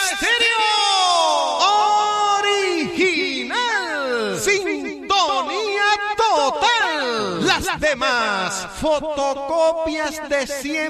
Original. Sintonía total. Las demás fotocopias de siempre.